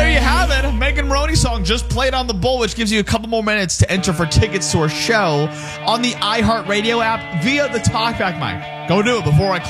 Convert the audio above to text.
there you have it. Megan Moroney song just played on the Bull, which gives you a couple more minutes to enter for tickets to her show on the iHeartRadio app via the TalkBack mic. Go do it before I